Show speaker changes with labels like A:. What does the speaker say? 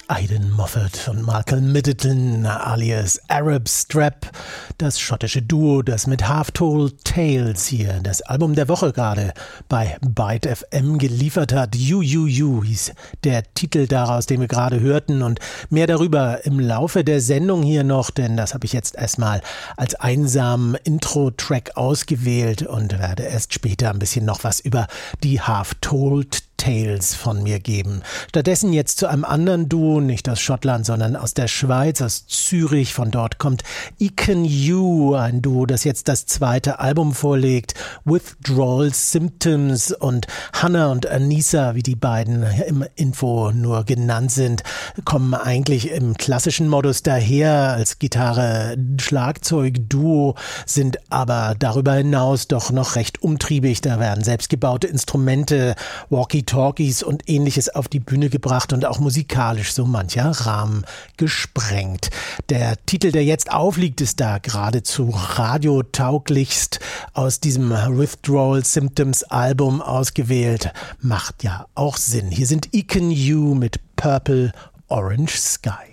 A: Aidan Moffat und Malcolm Middleton alias Arab Strap, das schottische Duo, das mit Half-Told Tales hier das Album der Woche gerade bei Byte FM geliefert hat. You hieß der Titel daraus, den wir gerade hörten, und mehr darüber im Laufe der Sendung hier noch, denn das habe ich jetzt erstmal als einsamen Intro-Track ausgewählt und werde erst später ein bisschen noch was über die Half-Told Tales von mir geben. Stattdessen jetzt zu einem anderen Duo, nicht aus Schottland, sondern aus der Schweiz, aus Zürich. Von dort kommt Icon You, ein Duo, das jetzt das zweite Album vorlegt, Withdrawal Symptoms, und Hannah und Anissa, wie die beiden im Info nur genannt sind, kommen eigentlich im klassischen Modus daher als Gitarre-Schlagzeug-Duo, sind aber darüber hinaus doch noch recht umtriebig. Da werden selbstgebaute Instrumente, Walkie-Talkies und Ähnliches auf die Bühne gebracht und auch musikalisch so mancher Rahmen gesprengt. Der Titel, der jetzt aufliegt, ist da geradezu radiotauglichst aus diesem Withdrawal Symptoms Album ausgewählt. Macht ja auch Sinn. Hier sind Icon You mit Purple Orange Sky.